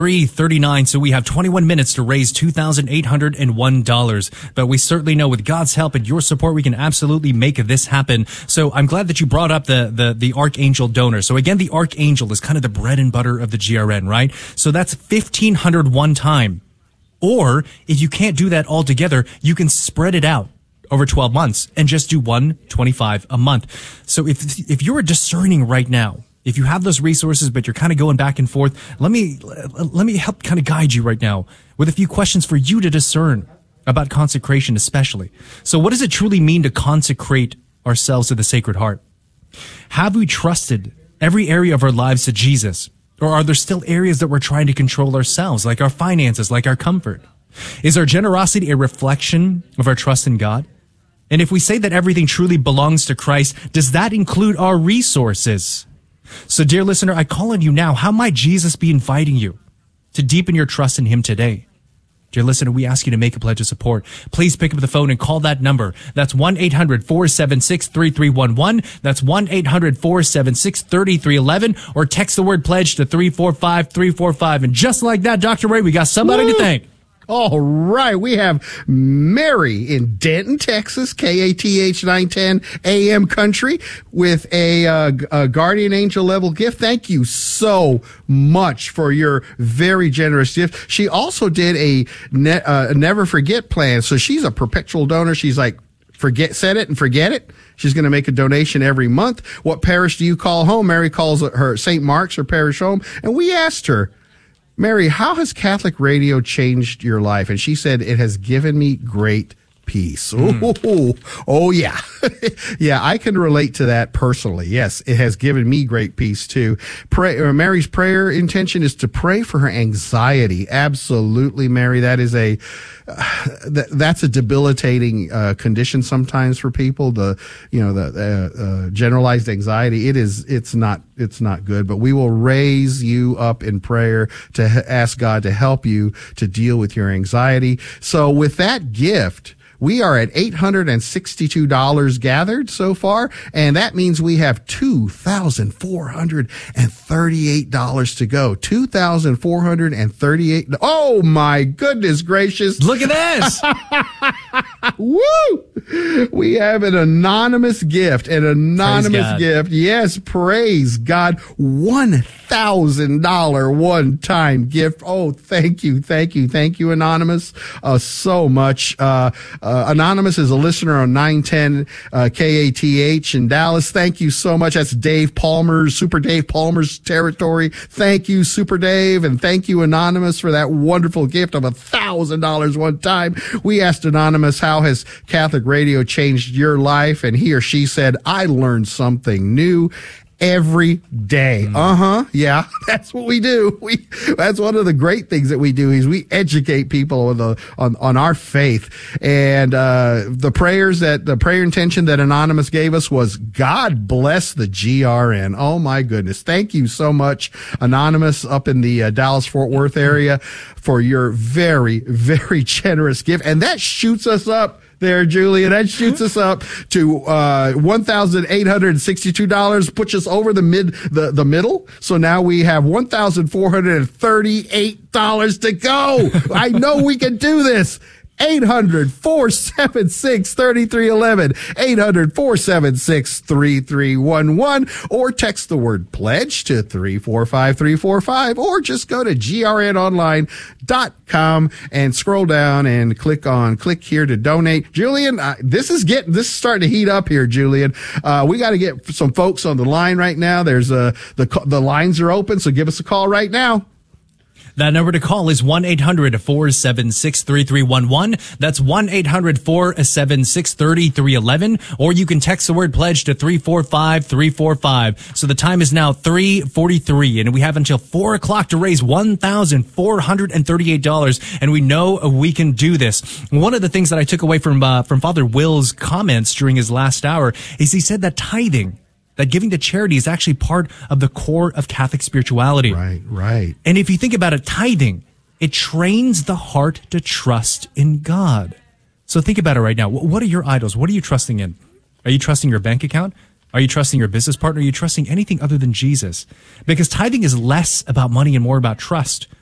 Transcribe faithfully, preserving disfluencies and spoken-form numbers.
three thirty-nine, so we have twenty-one minutes to raise two thousand eight hundred one dollars. But we certainly know with God's help and your support, we can absolutely make this happen. So I'm glad that you brought up the, the, the Archangel donor. So again, the Archangel is kind of the bread and butter of the G R N, right? So that's fifteen hundred one time. Or if you can't do that all together, you can spread it out over twelve months and just do one twenty-five a month. So if, if you're discerning right now, if you have those resources, but you're kind of going back and forth, let me, let me help kind of guide you right now with a few questions for you to discern about consecration especially. So what does it truly mean to consecrate ourselves to the Sacred Heart? Have we trusted every area of our lives to Jesus? Or are there still areas that we're trying to control ourselves, like our finances, like our comfort? Is our generosity a reflection of our trust in God? And if we say that everything truly belongs to Christ, does that include our resources? So, dear listener, I call on you now. How might Jesus be inviting you to deepen your trust in him today? Dear listener, we ask you to make a pledge of support. Please pick up the phone and call that number. That's one eight hundred four seven six three three one one. That's one eight hundred four seven six three three one one. Or text the word pledge to three four five three four five. And just like that, Doctor Ray, we got somebody Woo! to thank. All right. We have Mary in Denton, Texas, K A T H nine ten A M Country with a, uh, a Guardian Angel level gift. Thank you so much for your very generous gift. She also did a ne- uh, Never Forget plan. So she's a perpetual donor. She's like, forget, set it and forget it. She's going to make a donation every month. What parish do you call home? Mary calls her Saint Mark's, her parish home. And we asked her, Mary, how has Catholic radio changed your life? And she said, it has given me great peace. Mm. Oh, oh, yeah. Yeah, I can relate to that personally. Yes, it has given me great peace too. Pray, uh, Mary's prayer intention is to pray for her anxiety. Absolutely, Mary. That is a, uh, that, that's a debilitating uh, condition sometimes for people. The, you know, the uh, uh, generalized anxiety. It is, it's not, it's not good, but we will raise you up in prayer to h- ask God to help you to deal with your anxiety. So with that gift, we are at eight hundred sixty-two dollars gathered so far, and that means we have two thousand four hundred thirty-eight dollars to go. two thousand four hundred thirty-eight dollars. Oh, my goodness gracious. Look at this. Woo! We have an anonymous gift, an anonymous gift. Yes, praise God. one thousand dollars one-time gift. Oh, thank you, thank you, thank you, Anonymous, uh, so much. Uh, uh, Anonymous is a listener on nine ten uh, K A T H in Dallas. Thank you so much. That's Dave Palmer's, Super Dave Palmer's territory. Thank you, Super Dave, and thank you, Anonymous, for that wonderful gift of one thousand dollars one time. We asked Anonymous, how has Catholic radio changed your life? And he or she said, I learned something new every day. Mm. Uh-huh. Yeah. That's what we do. We, that's one of the great things that we do is we educate people on the, on, on our faith. And, uh, the prayers that, the prayer intention that Anonymous gave us was, God bless the G R N. Oh my goodness. Thank you so much, Anonymous up in the uh, Dallas Fort Worth area, for your very, very generous gift. And that shoots us up there, Julia. That shoots us up to uh one thousand eight hundred sixty-two dollars, puts us over the mid the, the middle. So now we have one thousand four hundred thirty-eight dollars to go. I know we can do this. eight hundred four seven six three three one one, eight hundred four seven six three three one one, or text the word pledge to three four five three four five, or just go to G R N online dot com and scroll down and click on click here to donate. Julian, uh, this is getting this is starting to heat up here, Julian. Uh, we got to get some folks on the line right now. There's uh the the lines are open, so give us a call right now. That number to call is one eight hundred four seven six three three one one. That's one eight hundred four seven six three three one one. Or you can text the word pledge to three four five three four five. So the time is now three forty-three, and we have until four o'clock to raise one thousand four hundred thirty-eight dollars, and we know we can do this. One of the things that I took away from uh, from Father Will's comments during his last hour is he said that tithing, that giving to charity, is actually part of the core of Catholic spirituality. Right, right. And if you think about it, tithing, it trains the heart to trust in God. So think about it right now. What are your idols? What are you trusting in? Are you trusting your bank account? Are you trusting your business partner? Are you trusting anything other than Jesus? Because tithing is less about money and more about trust.